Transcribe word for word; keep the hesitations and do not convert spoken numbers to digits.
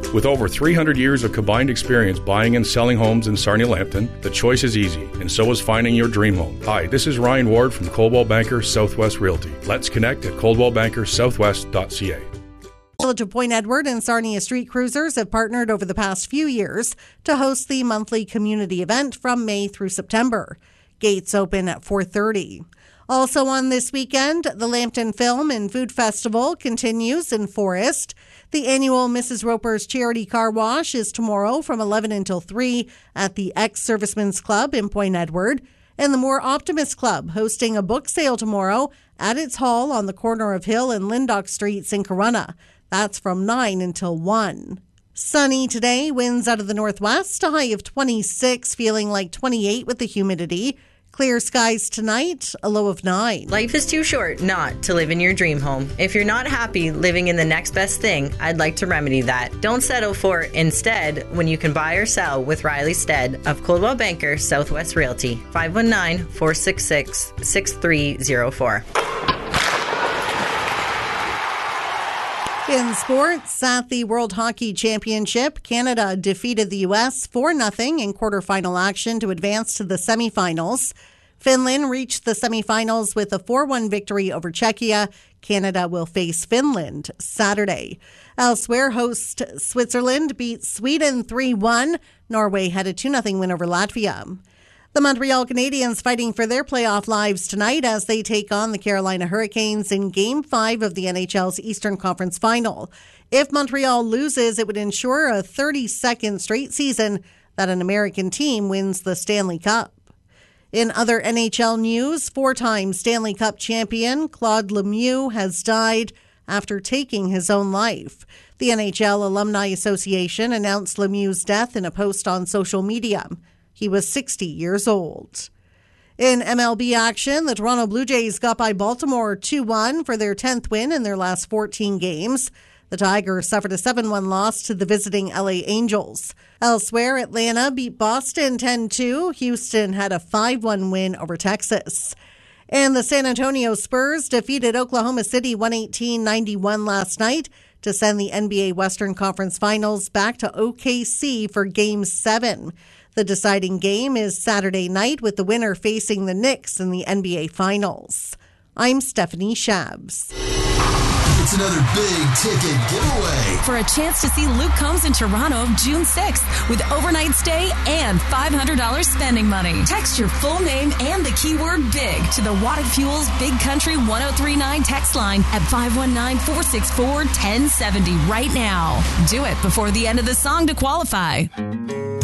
With over three hundred years of combined experience buying and selling homes in Sarnia-Lambton, the choice is easy, and so is finding your dream home. Hi, this is Ryan Ward from Coldwell Banker Southwest Realty. Let's connect at coldwell banker southwest dot c a. Village of Point Edward and Sarnia Street Cruisers have partnered over the past few years to host the monthly community event from May through September. Gates open at four thirty. Also on this weekend, the Lambton Film and Food Festival continues in Forest. The annual Missus Roper's Charity Car Wash is tomorrow from eleven until three at the Ex-Servicemen's Club in Point Edward. And the More Optimist Club hosting a book sale tomorrow at its hall on the corner of Hill and Lindock Streets in Corunna. That's from nine until one. Sunny today, winds out of the northwest, a high of twenty-six, feeling like twenty-eight with the humidity. Clear skies tonight, a low of nine. Life is too short not to live in your dream home. If you're not happy living in the next best thing, I'd like to remedy that. Don't settle for instead when you can buy or sell with Riley Stead of Coldwell Banker Southwest Realty. five one nine, four six six, six three zero four. In sports, at the World Hockey Championship, Canada defeated the U S four nothing in quarterfinal action to advance to the semifinals. Finland reached the semifinals with a four one victory over Czechia. Canada will face Finland Saturday. Elsewhere, host Switzerland beat Sweden three one. Norway had a two nothing win over Latvia. The Montreal Canadiens fighting for their playoff lives tonight as they take on the Carolina Hurricanes in Game five of the N H L's Eastern Conference Final. If Montreal loses, it would ensure a thirty-second straight season that an American team wins the Stanley Cup. In other N H L news, four-time Stanley Cup champion Claude Lemieux has died after taking his own life. The N H L Alumni Association announced Lemieux's death in a post on social media. He was sixty years old. In M L B action, the Toronto Blue Jays got by Baltimore two one for their tenth win in their last fourteen games. The Tigers suffered a seven one loss to the visiting L A Angels. Elsewhere, Atlanta beat Boston ten two. Houston had a five one win over Texas. And the San Antonio Spurs defeated Oklahoma City one eighteen ninety-one last night to send the N B A Western Conference Finals back to O K C for Game seven. The deciding game is Saturday night with the winner facing the Knicks in the N B A Finals. I'm Stephanie Shabs. It's another big ticket giveaway. For a chance to see Luke Combs in Toronto June sixth with overnight stay and five hundred dollars spending money. Text your full name and the keyword BIG to the Watt Fuels Big Country one oh three nine text line at five one nine, four six four, one oh seven oh right now. Do it before the end of the song to qualify.